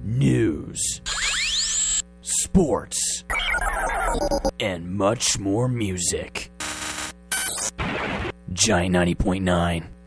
news, sports, and much more music. Giant 90.9.